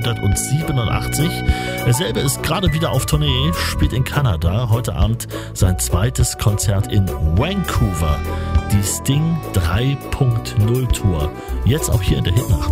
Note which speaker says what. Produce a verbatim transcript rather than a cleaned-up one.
Speaker 1: neunzehnhundertsiebenundachtzig. Derselbe ist gerade wieder auf Tournee, spielt in Kanada. Heute Abend sein zweites Konzert in Vancouver. Die Sting drei Punkt null Tour. Jetzt auch hier in der Hitnacht.